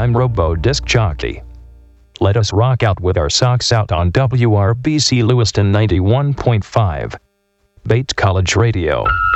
I'm Robo Disc Jockey. Let us rock out with our socks out on WRBC Lewiston 91.5. Bates College Radio.